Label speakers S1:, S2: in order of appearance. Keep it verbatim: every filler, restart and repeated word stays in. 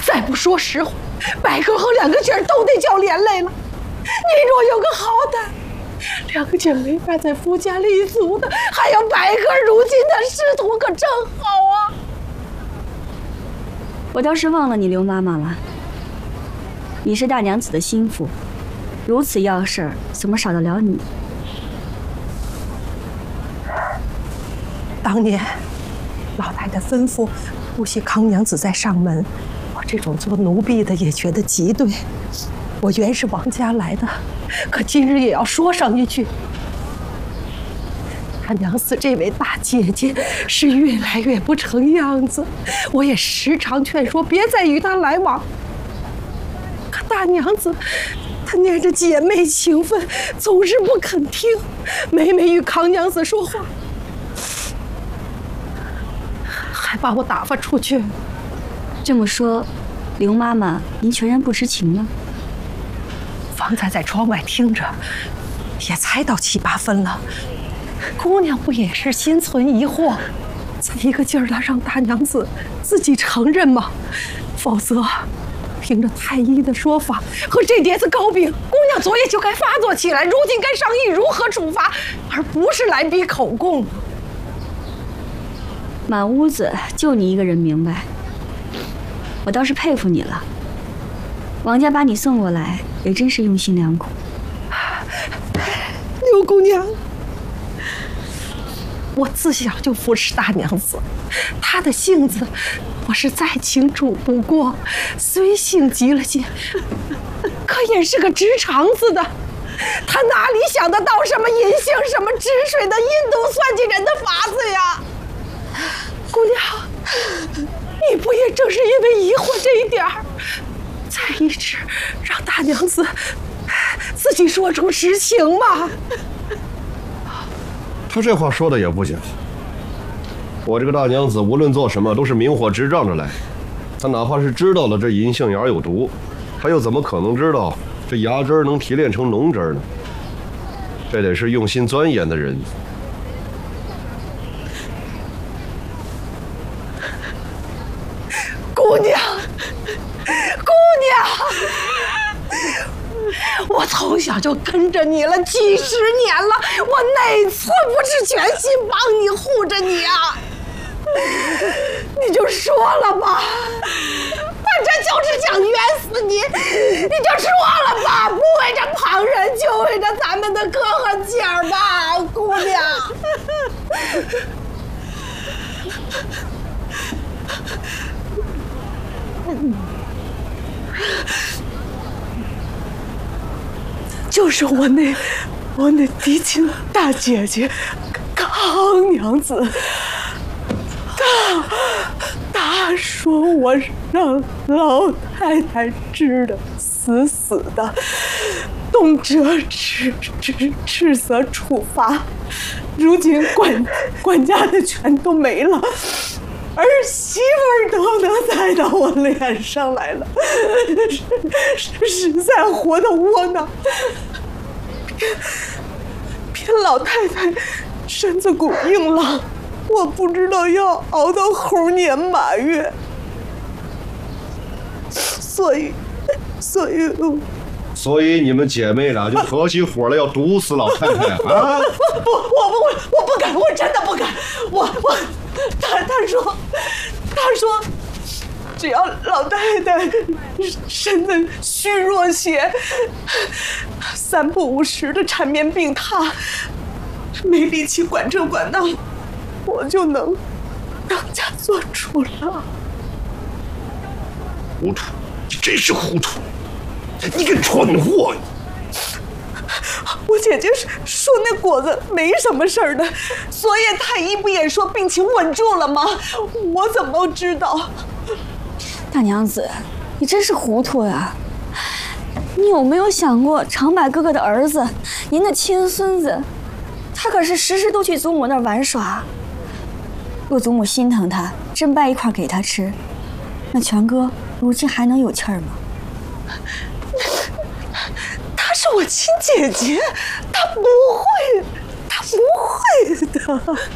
S1: 再不说实话，白哥和两个姐儿都得叫连累了。你若有个好歹，两个姐没法在夫家立足的，还有白哥如今的仕途可正好啊！
S2: 我倒是忘了你刘妈妈了。你是大娘子的心腹，如此要事儿，怎么少得了你？
S1: 当年老太太吩咐不许康娘子再上门，我这种做奴婢的也觉得极对。我原是王家来的，可今日也要说上一句：大娘子这位大姐姐是越来越不成样子，我也时常劝说别再与她来往。可大娘子她念着姐妹情分，总是不肯听，每每与康娘子说话，还把我打发出去。
S2: 这么说，刘妈妈您全然不知情了？
S1: 方才在窗外听着，也猜到七八分了。姑娘不也是心存疑惑，才一个劲儿的让大娘子自己承认吗？否则，凭着太医的说法和这碟子糕饼，姑娘昨夜就该发作起来，如今该商议如何处罚，而不是来逼口供。
S2: 满屋子就你一个人明白，我倒是佩服你了。王家把你送过来，也真是用心良苦。
S1: 刘姑娘，我自小就服侍大娘子，她的性子我是再清楚不过，虽性急了些，可也是个直肠子的。她哪里想得到什么银杏什么止水的印度算计人的法子呀？姑娘，你不也正是因为疑惑这一点儿，才一直让大娘子自己说出实情吗？
S3: 他这话说的也不假。我这个大娘子无论做什么都是明火执仗着来，她哪怕是知道了这银杏芽有毒，她又怎么可能知道这芽汁能提炼成浓汁呢？这得是用心钻研的人。
S1: 姑娘，姑娘，我从小就跟着你了几十年了，我哪次不是全心帮你护着你啊？你就说了吧，反正就是想冤死你，你就说了吧，不为着旁人，就为着咱们的哥和姐儿吧，姑娘。就是我那我那嫡亲大姐姐康娘子，她她说我让老太太治得死死的，动辄斥斥斥责处罚，如今管管家的权都没了，儿媳妇都能栽到我脸上来了，实实在活的窝囊。偏老太太身子骨硬朗，我不知道要熬到猴年马月，所以，所以，
S3: 所以你们姐妹俩就合起伙来要毒死老太太啊！
S1: 不不，我我我不敢，我真的不敢，我我，他他说，他说。只要老太太身子虚弱些，三不五时的缠绵病榻，没力气管这管那，我就能当家做主了。
S3: 糊涂，你真是糊涂，你个蠢货！
S1: 我姐姐说那果子没什么事儿的，昨夜太医不也说病情稳住了吗？我怎么都知道。
S2: 大娘子，你真是糊涂呀！你有没有想过长柏哥哥的儿子，您的亲孙子，他可是时时都去祖母那儿玩耍。若祖母心疼他，真掰一块给他吃，那全哥如今还能有气儿吗？
S1: 她是我亲姐姐，她不会，她不会的。